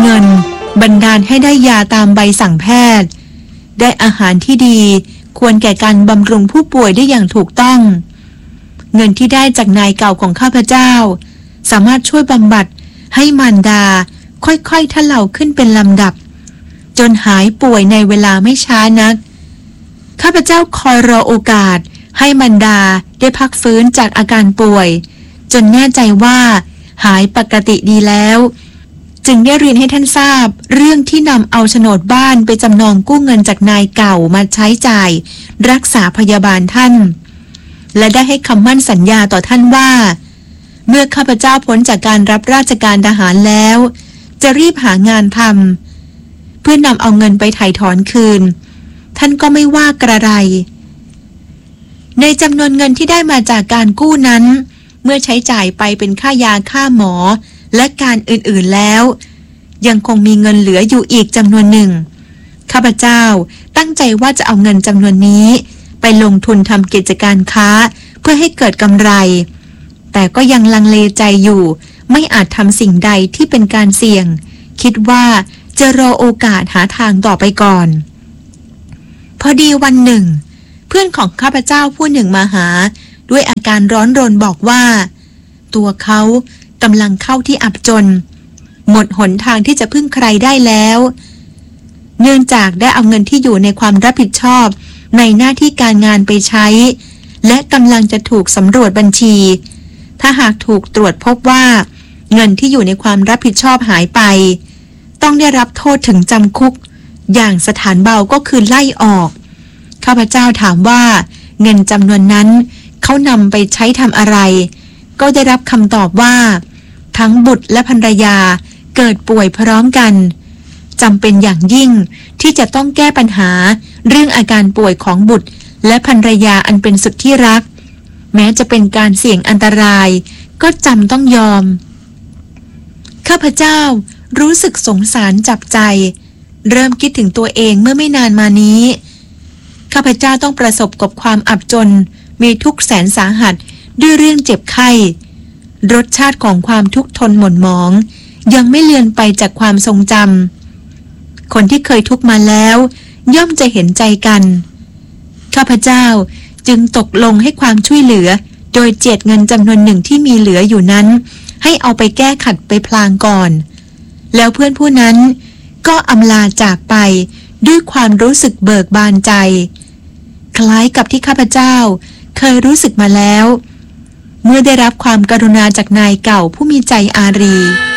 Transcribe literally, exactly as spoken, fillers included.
เงินบันดาลให้ได้ยาตามใบสั่งแพทย์ได้อาหารที่ดีควรแก่การบำรุงผู้ป่วยได้อย่างถูกต้องเงินที่ได้จากนายเก่าของข้าพเจ้าสามารถช่วยบำบัดให้มารดาค่อยๆทะเลาขึ้นเป็นลำดับจนหายป่วยในเวลาไม่ช้านักข้าพเจ้าคอยรอโอกาสให้มารดาได้พักฟื้นจากอาการป่วยจนแน่ใจว่าหายปกติดีแล้วจึงได้เรียนให้ท่านทราบเรื่องที่นำเอาโฉนดบ้านไปจำนองกู้เงินจากนายเก่ามาใช้จ่ายรักษาพยาบาลท่านและได้ให้คำมั่นสัญญาต่อท่านว่าเมื่อข้าพเจ้าพ้นจากการรับราชการทหารแล้วจะรีบหางานทำเพื่อนำเอาเงินไปไถ่ถอนคืนท่านก็ไม่ว่ากระไรในจำนวนเงินที่ได้มาจากการกู้นั้นเมื่อใช้จ่ายไปเป็นค่ายาค่าหมอและการอื่นๆแล้วยังคงมีเงินเหลืออยู่อีกจำนวนหนึ่งข้าพเจ้าตั้งใจว่าจะเอาเงินจำนวนนี้ไปลงทุนทำกิจการค้าเพื่อให้เกิดกำไรแต่ก็ยังลังเลใจอยู่ไม่อาจทำสิ่งใดที่เป็นการเสี่ยงคิดว่าจะรอโอกาสหาทางต่อไปก่อนพอดีวันหนึ่งเพื่อนของข้าพเจ้าผู้หนึ่งมาหาด้วยอาการร้อนรนบอกว่าตัวเขากำลังเข้าที่อับจนหมดหนทางที่จะพึ่งใครได้แล้วเนื่องจากได้เอาเงินที่อยู่ในความรับผิดชอบในหน้าที่การงานไปใช้และกำลังจะถูกสำรวจบัญชีถ้าหากถูกตรวจพบว่าเงินที่อยู่ในความรับผิดชอบหายไปต้องได้รับโทษถึงจำคุกอย่างสถานเบาก็คือไล่ออกข้าพเจ้าถามว่าเงินจำนวนนั้นเขานำไปใช้ทำอะไรก็ได้รับคำตอบว่าทั้งบุตรและภรรยาเกิดป่วยพร้อมกันจำเป็นอย่างยิ่งที่จะต้องแก้ปัญหาเรื่องอาการป่วยของบุตรและภรรยาอันเป็นสุดที่รักแม้จะเป็นการเสี่ยงอันตรายก็จำต้องยอมข้าพเจ้ารู้สึกสงสารจับใจเริ่มคิดถึงตัวเองเมื่อไม่นานมานี้ข้าพเจ้าต้องประสบกับความอับจนมีทุกข์แสนสาหัสด้วยเรื่องเจ็บไข้รสชาติของความทุกข์ทนหม่นหมองยังไม่เลือนไปจากความทรงจำคนที่เคยทุกข์มาแล้วย่อมจะเห็นใจกันข้าพเจ้าจึงตกลงให้ความช่วยเหลือโดยเจียดเงินจำนวนหนึ่งที่มีเหลืออยู่นั้นให้เอาไปแก้ขัดไปพลางก่อนแล้วเพื่อนผู้นั้นก็อำลาจากไปด้วยความรู้สึกเบิกบานใจคล้ายกับที่ข้าพเจ้าเคยรู้สึกมาแล้วเมื่อได้รับความกรุณาจากนายเก่าผู้มีใจอารี